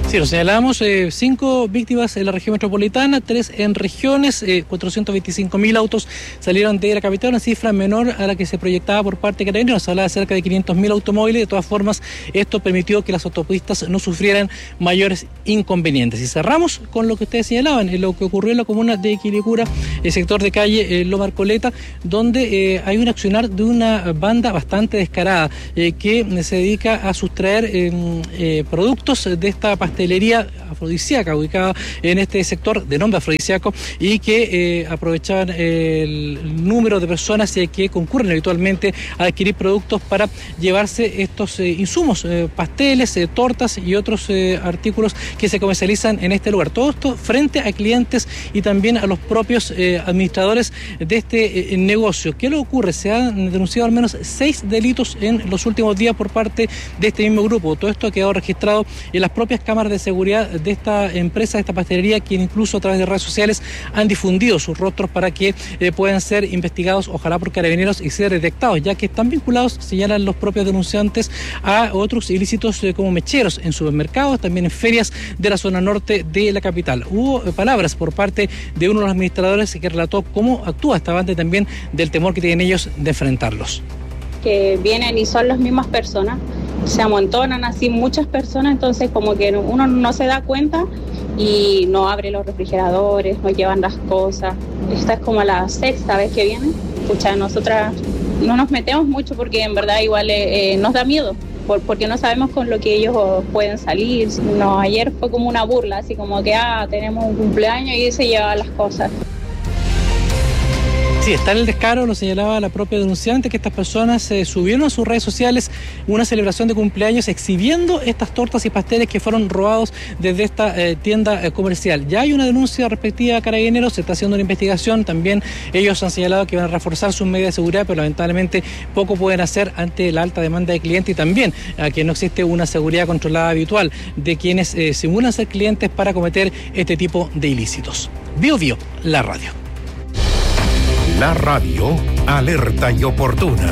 Sí, lo señalamos, eh, cinco víctimas en la región metropolitana, tres en regiones, eh, cuatrocientos veinticinco mil autos salieron de la capital, una cifra menor a la que se proyectaba por parte de Carabineros, se hablaba de cerca de quinientos mil automóviles. De todas formas, esto permitió que las autopistas no sufrieran mayores inconvenientes. Y cerramos con lo que ustedes señalaban, en lo que ocurrió en la comuna de Quilicura, el sector de calle eh, Loma Arcoleta, donde eh, hay un accionar de una banda bastante descarada eh, que se dedica a sustraer eh, eh, productos de esta pastelería afrodisíaca ubicada en este sector de nombre afrodisíaco y que eh, aprovechaban el número de personas eh, que concurren habitualmente a adquirir productos para llevarse estos eh, insumos, eh, pasteles, eh, tortas y otros eh, artículos que se comercializan en este lugar. Todo esto frente a clientes y también a los propios eh, administradores de este eh, negocio. ¿Qué le ocurre? Se han denunciado al menos seis delitos en los últimos días por parte de este mismo grupo. Todo esto ha quedado registrado en las propias cámaras de seguridad de esta empresa, de esta pastelería, quien incluso a través de redes sociales han difundido sus rostros para que eh, puedan ser investigados, ojalá por Carabineros, y ser detectados, ya que están vinculados, señalan los propios denunciantes, a otros ilícitos eh, como mecheros en supermercados, también en ferias de la zona norte de la capital. Hubo eh, palabras por parte de uno de los administradores que relató cómo actúa esta banda y también del temor que tienen ellos de enfrentarlos.
Que vienen y son las mismas personas, se amontonan así muchas personas, entonces como que uno no se da cuenta y no abre los refrigeradores, no llevan las cosas. Esta es como la sexta vez que vienen. Escucha, nosotras no nos metemos mucho porque en verdad igual eh, nos da miedo, por, porque no sabemos con lo que ellos pueden salir. No, ayer fue como una burla, así como que ah, tenemos un cumpleaños y se llevaban las cosas.
Sí, está en el descaro, lo señalaba la propia denunciante, que estas personas eh, subieron a sus redes sociales una celebración de cumpleaños exhibiendo estas tortas y pasteles que fueron robados desde esta eh, tienda eh, comercial. Ya hay una denuncia respectiva a Carabineros, se está haciendo una investigación, también ellos han señalado que van a reforzar sus medidas de seguridad, pero lamentablemente poco pueden hacer ante la alta demanda de clientes y también a que no existe una seguridad controlada habitual de quienes eh, simulan ser clientes para cometer este tipo de ilícitos. Bio Bio, la radio.
La radio, alerta y oportuna.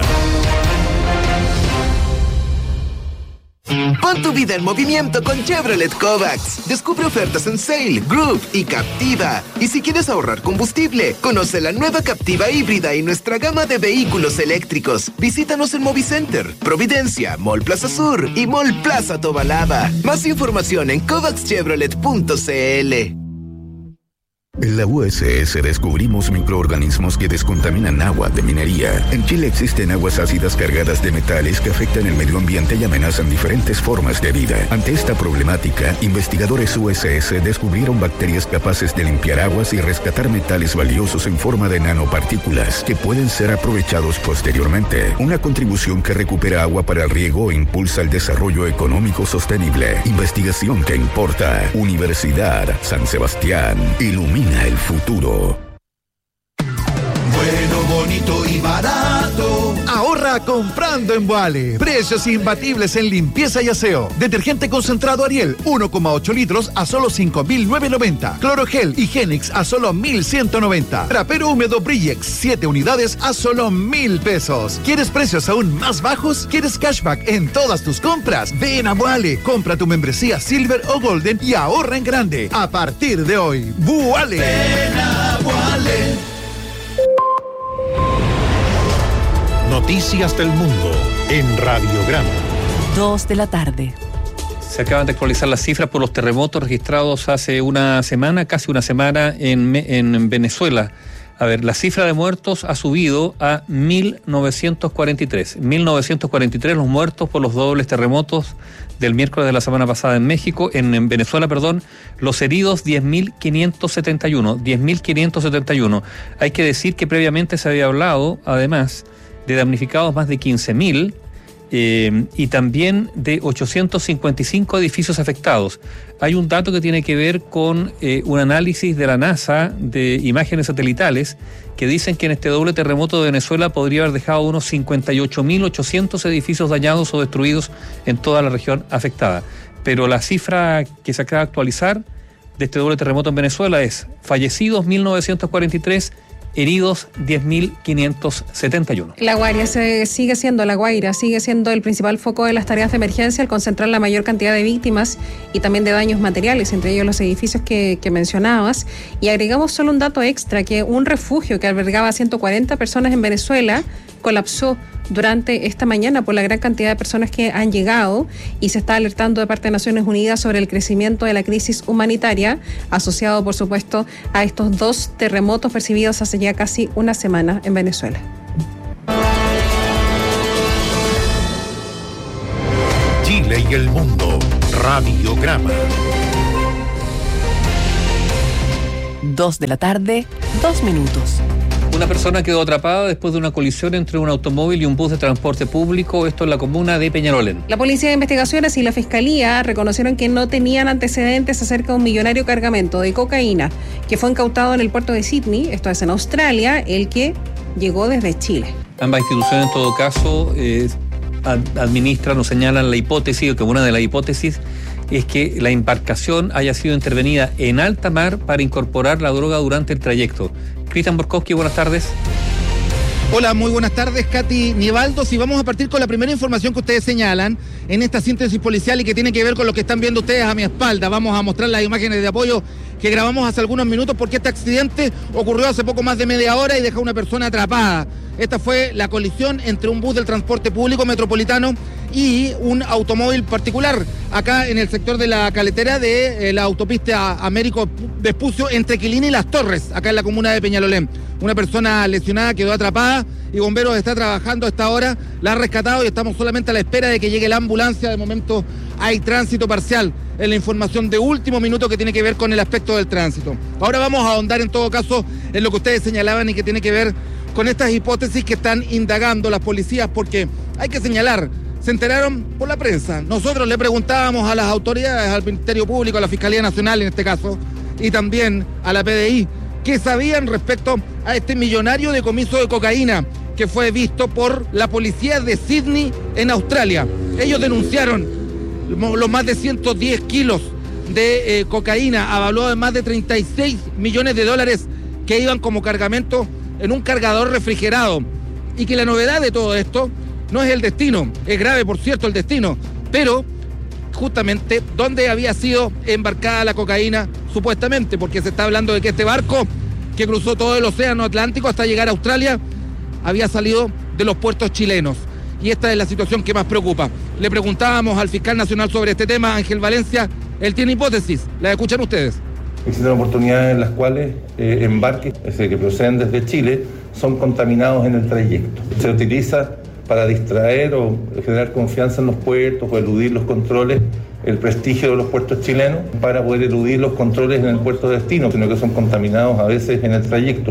Pon tu vida en movimiento con Chevrolet Kovacs. Descubre ofertas en Sail, Groove y Captiva. Y si quieres ahorrar combustible, conoce la nueva Captiva híbrida y nuestra gama de vehículos eléctricos. Visítanos en Movicenter, Providencia, Mall Plaza Sur y Mall Plaza Tobalaba. Más información en kovacs chevrolet punto c l.
En la U S S descubrimos microorganismos que descontaminan agua de minería. En Chile existen aguas ácidas cargadas de metales que afectan el medio ambiente y amenazan diferentes formas de vida. Ante esta problemática, investigadores U S S descubrieron bacterias capaces de limpiar aguas y rescatar metales valiosos en forma de nanopartículas que pueden ser aprovechados posteriormente. Una contribución que recupera agua para el riego e impulsa el desarrollo económico sostenible. Investigación que importa. Universidad San Sebastián. Ilumina el futuro.
Bueno, bonito y barato. Ahorra comprando en Boale. Precios imbatibles en limpieza y aseo. Detergente concentrado Ariel, uno coma ocho litros a solo cinco mil novecientos noventa. Clorogel y Genix a solo mil ciento noventa. Trapero húmedo Brillex, siete unidades a solo mil pesos. ¿Quieres precios aún más bajos? ¿Quieres cashback en todas tus compras? Ven a Boale. Compra tu membresía Silver o Golden y ahorra en grande. A partir de hoy, Boale. Ven a Boale.
Noticias del mundo en Radiograma.
Dos de la tarde.
Se acaban de actualizar las cifras por los terremotos registrados hace una semana, casi una semana en, en Venezuela. A ver, la cifra de muertos ha subido a mil novecientos cuarenta y tres. mil novecientos cuarenta y tres los muertos por los dobles terremotos del miércoles de la semana pasada en México, en, en Venezuela, perdón. Los heridos, diez mil quinientos setenta y uno. diez mil quinientos setenta y uno. Hay que decir que previamente se había hablado, además, de damnificados más de quince mil eh, y también de ochocientos cincuenta y cinco edificios afectados. Hay un dato que tiene que ver con eh, un análisis de la NASA de imágenes satelitales que dicen que en este doble terremoto de Venezuela podría haber dejado unos cincuenta y ocho mil ochocientos edificios dañados o destruidos en toda la región afectada. Pero la cifra que se acaba de actualizar de este doble terremoto en Venezuela es fallecidos mil novecientos cuarenta y tres, Heridos diez mil quinientos setenta y uno.
La Guaira se, sigue siendo, La Guaira sigue siendo el principal foco de las tareas de emergencia al concentrar la mayor cantidad de víctimas y también de daños materiales, entre ellos los edificios que, que mencionabas. Y agregamos solo un dato extra, que un refugio que albergaba a ciento cuarenta personas en Venezuela colapsó durante esta mañana por la gran cantidad de personas que han llegado, y se está alertando de parte de Naciones Unidas sobre el crecimiento de la crisis humanitaria asociado, por supuesto, a estos dos terremotos percibidos hace ya casi una semana en Venezuela.
Chile y el mundo. Radiograma.
Dos de la tarde, dos minutos.
Una persona quedó atrapada después de una colisión entre un automóvil y un bus de transporte público, esto en la comuna de Peñalolén.
La Policía de Investigaciones y la Fiscalía reconocieron que no tenían antecedentes acerca de un millonario cargamento de cocaína que fue incautado en el puerto de Sydney, esto es en Australia, el que llegó desde Chile.
Ambas instituciones, en todo caso, eh, ad- administran o señalan la hipótesis, o que una de las hipótesis es que la embarcación haya sido intervenida en alta mar para incorporar la droga durante el trayecto. Cristian Borkowski, buenas tardes.
Hola, muy buenas tardes, Katy Nievaldos, y vamos a partir con la primera información que ustedes señalan en esta síntesis policial y que tiene que ver con lo que están viendo ustedes a mi espalda. Vamos a mostrar las imágenes de apoyo que grabamos hace algunos minutos, porque este accidente ocurrió hace poco más de media hora y deja a una persona atrapada. Esta fue la colisión entre un bus del transporte público metropolitano y un automóvil particular, acá en el sector de la caletera de eh, la autopista Américo Vespucio, entre Quilín y Las Torres, acá en la comuna de Peñalolén. Una persona lesionada quedó atrapada y Bomberos está trabajando a esta hora, la ha rescatado y estamos solamente a la espera de que llegue la ambulancia. De momento hay tránsito parcial en la información de último minuto que tiene que ver con el aspecto del tránsito. Ahora vamos a ahondar en todo caso en lo que ustedes señalaban y que tiene que ver con estas hipótesis que están indagando las policías, porque hay que señalar, se enteraron por la prensa. Nosotros le preguntábamos a las autoridades, al Ministerio Público, a la Fiscalía Nacional en este caso, y también a la P D I, qué sabían respecto a este millonario decomiso de cocaína que fue visto por la policía de Sydney en Australia. Ellos denunciaron los más de ciento diez kilos de eh, cocaína, avaluado en más de treinta y seis millones de dólares que iban como cargamento en un cargador refrigerado. Y que la novedad de todo esto no es el destino, es grave por cierto el destino, pero justamente dónde había sido embarcada la cocaína supuestamente, porque se está hablando de que este barco que cruzó todo el océano Atlántico hasta llegar a Australia había salido de los puertos chilenos. Y esta es la situación que más preocupa. Le preguntábamos al fiscal nacional sobre este tema, Ángel Valencia. Él tiene hipótesis, la escuchan ustedes.
Existen oportunidades en las cuales eh, embarques es decir, que proceden desde Chile son contaminados en el trayecto. Se utiliza para distraer o generar confianza en los puertos o eludir los controles, el prestigio de los puertos chilenos, para poder eludir los controles en el puerto de destino, sino que son contaminados a veces en el trayecto.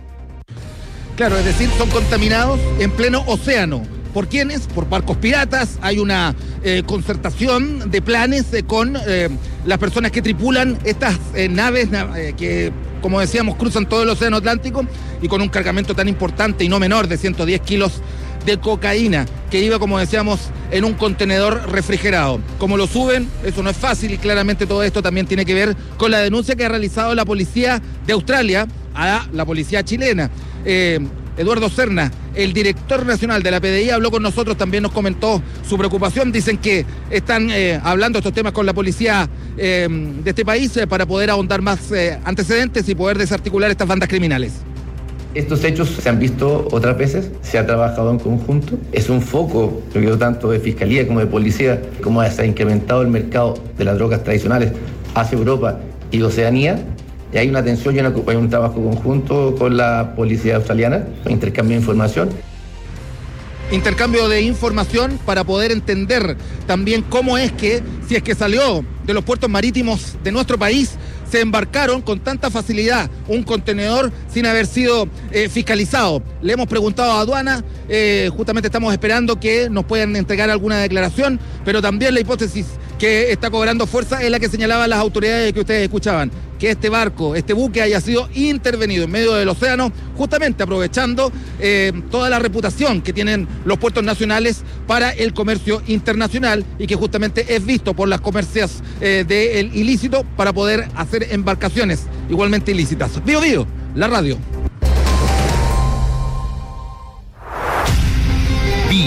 Claro, es decir, son contaminados en pleno océano. ¿Por quiénes? Por barcos piratas. Hay una eh, concertación de planes eh, con eh, las personas que tripulan estas eh, naves eh, que, como decíamos, cruzan todo el océano Atlántico, y con un cargamento tan importante y no menor de ciento diez kilos de cocaína que iba, como decíamos, en un contenedor refrigerado. Como lo suben, eso no es fácil, y claramente todo esto también tiene que ver con la denuncia que ha realizado la policía de Australia a la policía chilena. Eh, Eduardo Serna, el director nacional de la P D I, habló con nosotros, también nos comentó su preocupación. Dicen que están eh, hablando estos temas con la policía eh, de este país eh, para poder ahondar más eh, antecedentes y poder desarticular estas bandas criminales.
Estos hechos se han visto otras veces, se ha trabajado en conjunto. Es un foco, yo creo, tanto de fiscalía como de policía, como se ha incrementado el mercado de las drogas tradicionales hacia Europa y Oceanía. Y hay una atención y una, hay un trabajo conjunto con la policía australiana, intercambio de información.
Intercambio de información para poder entender también cómo es que, si es que salió de los puertos marítimos de nuestro país, se embarcaron con tanta facilidad un contenedor sin haber sido eh, fiscalizado. Le hemos preguntado a aduana, eh, justamente estamos esperando que nos puedan entregar alguna declaración, pero también la hipótesis que está cobrando fuerza es la que señalaban las autoridades que ustedes escuchaban, que este barco, este buque haya sido intervenido en medio del océano, justamente aprovechando eh, toda la reputación que tienen los puertos nacionales para el comercio internacional, y que justamente es visto por las comercias eh, del ilícito para poder hacer embarcaciones igualmente ilícitas. Bío Bío, la radio.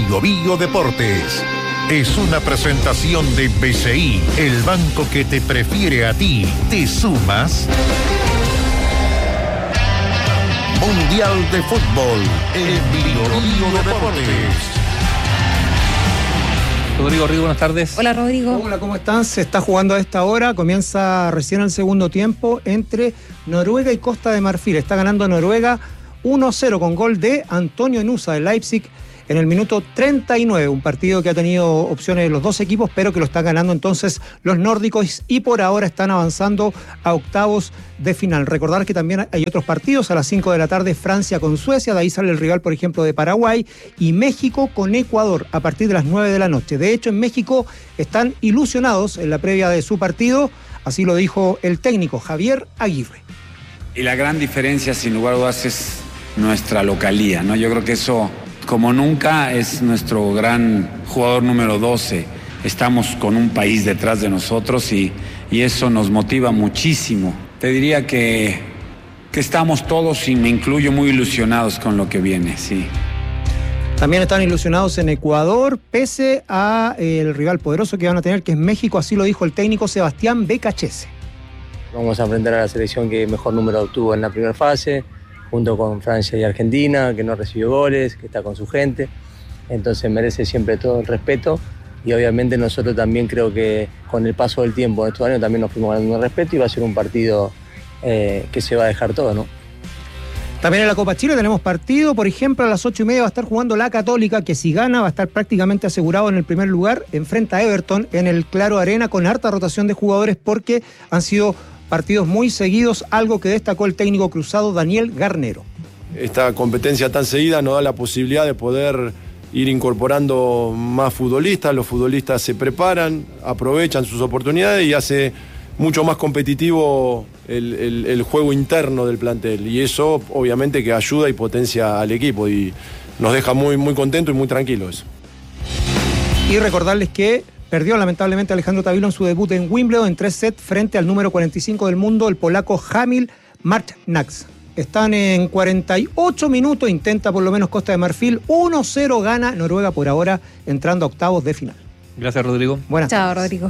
Bio Bio Deportes. Es una presentación de B C I, el banco que te prefiere a ti. ¿Te sumas? Mundial de Fútbol en Bio Bio Deportes.
Rodrigo Rigo, buenas tardes.
Hola, Rodrigo.
Hola, ¿cómo están? Se está jugando a esta hora, comienza recién el segundo tiempo entre Noruega y Costa de Marfil. Está ganando Noruega uno cero con gol de Antonio Nusa de Leipzig en el minuto treinta y nueve, un partido que ha tenido opciones de los dos equipos, pero que lo están ganando entonces los nórdicos y por ahora están avanzando a octavos de final. Recordar que también hay otros partidos a las cinco de la tarde, Francia con Suecia, de ahí sale el rival, por ejemplo, de Paraguay, y México con Ecuador a partir de las nueve de la noche. De hecho, en México están ilusionados en la previa de su partido, así lo dijo el técnico Javier Aguirre.
Y la gran diferencia, sin lugar a dudas, es nuestra localía, ¿no? Yo creo que eso, como nunca, es nuestro gran jugador número doce. Estamos con un país detrás de nosotros y, y eso nos motiva muchísimo. Te diría que, que estamos todos, y me incluyo, muy ilusionados con lo que viene, sí.
También están ilusionados en Ecuador, pese a eh, el rival poderoso que van a tener, que es México, así lo dijo el técnico Sebastián Becachese.
Vamos a enfrentar a la selección que mejor número obtuvo en la primera fase, junto con Francia y Argentina, que no recibió goles, que está con su gente, entonces merece siempre todo el respeto y obviamente nosotros también creo que con el paso del tiempo en estos años también nos fuimos ganando el respeto y va a ser un partido eh, que se va a dejar todo, ¿no?
También en la Copa Chile tenemos partido, por ejemplo, a las ocho y media va a estar jugando la Católica, que si gana va a estar prácticamente asegurado en el primer lugar, enfrenta a Everton en el Claro Arena con harta rotación de jugadores porque han sido partidos muy seguidos, algo que destacó el técnico cruzado Daniel Garnero.
Esta competencia tan seguida nos da la posibilidad de poder ir incorporando más futbolistas, los futbolistas se preparan, aprovechan sus oportunidades y hace mucho más competitivo el, el, el juego interno del plantel y eso obviamente que ayuda y potencia al equipo y nos deja muy, muy contentos y muy tranquilos.
Y recordarles que perdió lamentablemente Alejandro Tavilo en su debut en Wimbledon en tres sets frente al número cuarenta y cinco del mundo, el polaco Kamil Marcinax. Están en cuarenta y ocho minutos, intenta por lo menos Costa de Marfil, uno cero gana Noruega por ahora, entrando a octavos de final.
Gracias, Rodrigo.
Buenas
Chao,
tardes.
Rodrigo.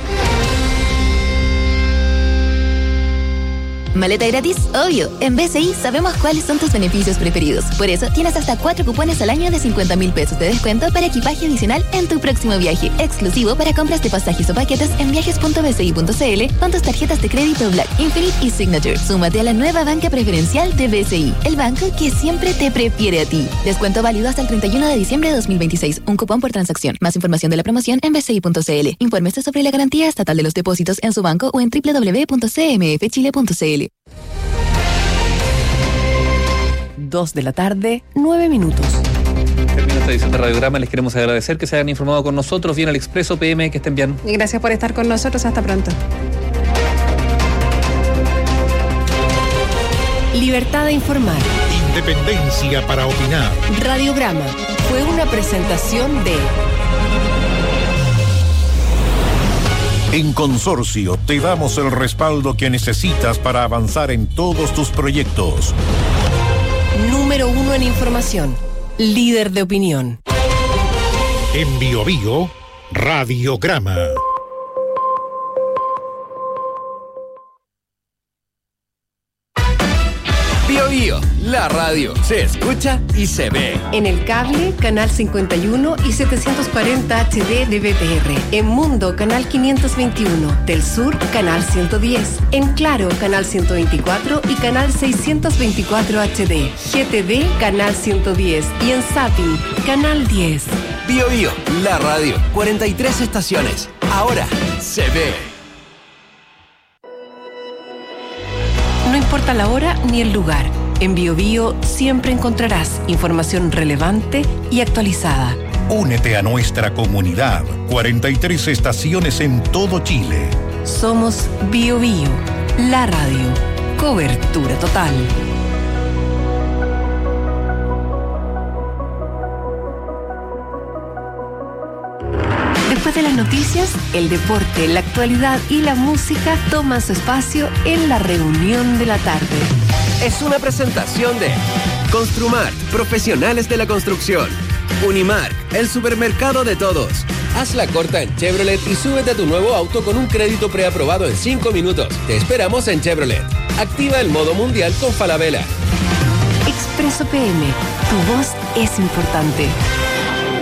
¿Maleta gratis? Obvio. En B C I sabemos cuáles son tus beneficios preferidos. Por eso tienes hasta cuatro cupones al año de cincuenta mil pesos de descuento para equipaje adicional en tu próximo viaje. Exclusivo para compras de pasajes o paquetes en viajes punto b c i punto c l con tus tarjetas de crédito Black, Infinite y Signature. Súmate a la nueva banca preferencial de B C I, el banco que siempre te prefiere a ti. Descuento válido hasta el treinta y uno de diciembre de dos mil veintiséis. Un cupón por transacción. Más información de la promoción en b c i punto c l. Infórmese sobre la garantía estatal de los depósitos en su banco o en w w w punto c m f chile punto c l.
Dos de la tarde, nueve minutos.
Termina esta edición de Radiograma. Les queremos agradecer que se hayan informado con nosotros. Bien al Expreso P M, que estén bien.
Y gracias por estar con nosotros. Hasta pronto.
Libertad de informar.
Independencia para opinar.
Radiograma fue una presentación de...
En Consorcio te damos el respaldo que necesitas para avanzar en todos tus proyectos.
Número uno en información. Líder de opinión.
En Bio Bio, Radiograma.
Bio Bio, la radio se escucha y se ve.
En el cable, canal cincuenta y uno y setecientos cuarenta H D de B T R. En Mundo, canal quinientos veintiuno. Del Sur, canal ciento diez. En Claro, canal ciento veinticuatro y canal seiscientos veinticuatro H D. G T V, canal ciento diez. Y en Zapping, canal diez.
Bio Bio, la radio, cuarenta y tres estaciones. Ahora se ve.
No importa la hora ni el lugar. En Bio Bio siempre encontrarás información relevante y actualizada.
Únete a nuestra comunidad. cuarenta y tres estaciones en todo Chile.
Somos Bio Bio, la radio. Cobertura total. Después de las noticias, el deporte, la actualidad y la música toman su espacio en la reunión de la tarde.
Es una presentación de Construmart, profesionales de la construcción. Unimark, el supermercado de todos. Haz la corta en Chevrolet y súbete a tu nuevo auto con un crédito preaprobado en cinco minutos. Te esperamos en Chevrolet. Activa el modo mundial con Falabella.
Expreso P M. Tu voz es importante.